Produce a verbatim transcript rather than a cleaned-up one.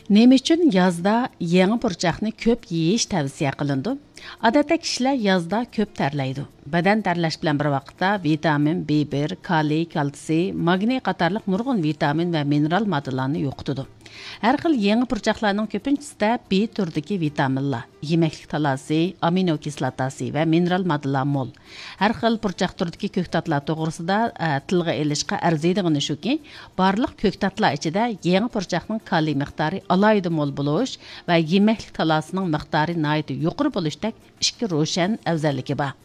Nima uchun yozda yangi purchaqni ko'p yeyish tavsiya qilindi? Odatda kishilar yozda ko'p terlaydi. Badan terlash bilan bir vaqtda vitamin B bir, kaliy, kalsiy, magniy qatorliq nurg'un vitamin va mineral moddalarni yo'qotadi. Har xil yangi purchaqlarning ko'pinchisida B turdagi vitaminlar, yemeklik talasi, amino kislotasi va mineral moddalar mo'l. Har xil purchaq turdagi ko'ktatlar to'g'risida tilga ilishga arziydigani shuki, barliq ko'ktatlar ichida yangi purchaqning kaliy miqdori alayida mo'l bo'lish va yemeklik talasining miqdori nihoyat yuqori bo'lishda ikki ro'shan afzalligi bor.